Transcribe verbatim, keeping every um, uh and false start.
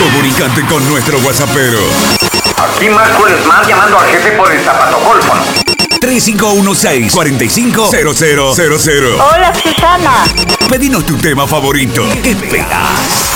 Comunicate con nuestro WhatsAppero. Aquí Marco Esmar llamando al jefe por el zapatogólfono. tres cinco uno seis, cuatro cinco, cero cero cero cero. Hola, Susana. Pedinos tu tema favorito. ¿Qué esperas?